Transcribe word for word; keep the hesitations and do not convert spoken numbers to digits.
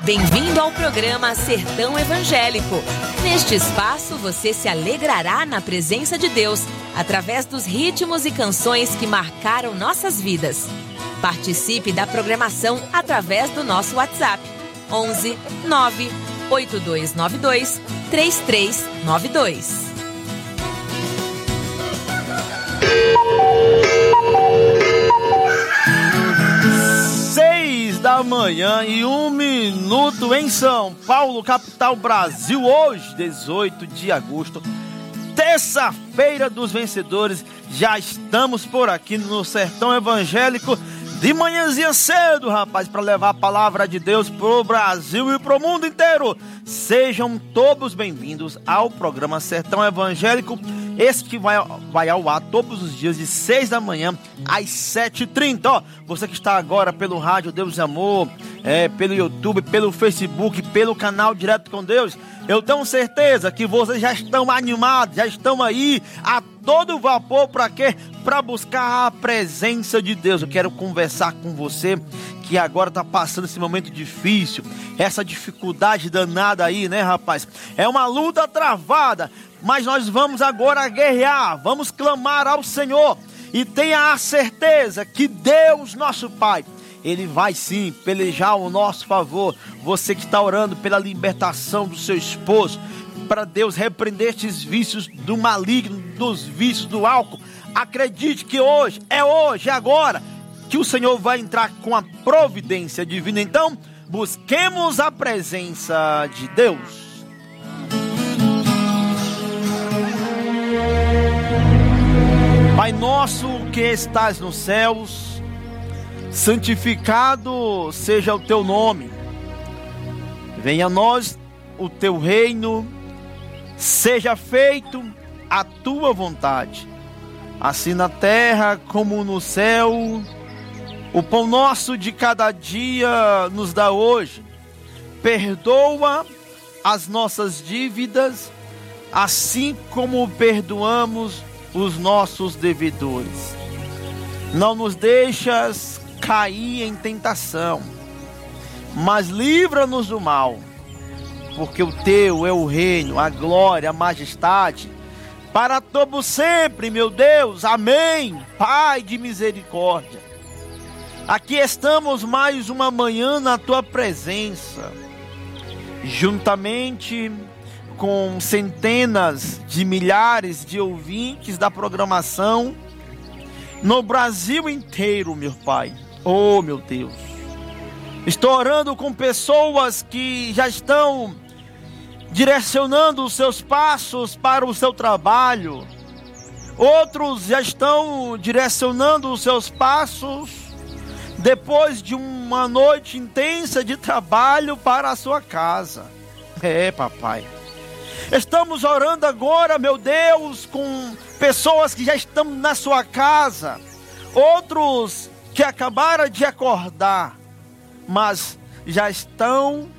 Bem-vindo ao programa Sertão Evangélico. Neste espaço você se alegrará na presença de Deus através dos ritmos e canções que marcaram nossas vidas. Participe da programação através do nosso WhatsApp onze nove oito dois nove dois três três nove dois. Seis da manhã e um minuto em São Paulo, capital Brasil. Hoje, dezoito de agosto, terça-feira dos vencedores. Já estamos por aqui no Sertão Evangélico de manhãzinha cedo, rapaz, para levar a palavra de Deus pro Brasil e pro mundo inteiro. Sejam todos bem-vindos ao programa Sertão Evangélico, esse que vai, vai ao ar todos os dias de seis da manhã às sete e trinta. Ó, você que está agora pelo rádio Deus e Amor, é, pelo YouTube, pelo Facebook, pelo canal Direto com Deus, eu tenho certeza que vocês já estão animados, já estão aí a todo vapor. Para quê? Para buscar a presença de Deus. Eu quero conversar com você que agora está passando esse momento difícil, essa dificuldade danada aí, né, rapaz? É uma luta travada, mas nós vamos agora guerrear, vamos clamar ao Senhor. E tenha a certeza que Deus, nosso Pai, Ele vai sim pelejar ao nosso favor. Você que está orando pela libertação do seu esposo, para Deus repreender estes vícios do maligno, dos vícios do álcool, acredite que hoje, é hoje, é agora, que o Senhor vai entrar com a providência divina. Então, busquemos a presença de Deus. Pai nosso que estás nos céus, santificado seja o teu nome. Venha a nós o teu reino, seja feito a tua vontade, assim na terra como no céu. O pão nosso de cada dia nos dá hoje. Perdoa as nossas dívidas, assim como perdoamos os nossos devedores. Não nos deixas cair em tentação, mas livra-nos do mal, porque o teu é o reino, a glória, a majestade, para todo sempre, meu Deus. Amém. Pai de misericórdia, aqui estamos mais uma manhã na tua presença, juntamente com centenas de milhares de ouvintes da programação no Brasil inteiro, meu Pai. Oh, meu Deus, estou orando com pessoas que já estão direcionando os seus passos para o seu trabalho. Outros já estão direcionando os seus passos depois de uma noite intensa de trabalho para a sua casa. É, papai. Estamos orando agora, meu Deus, com pessoas que já estão na sua casa, outros que acabaram de acordar, mas já estão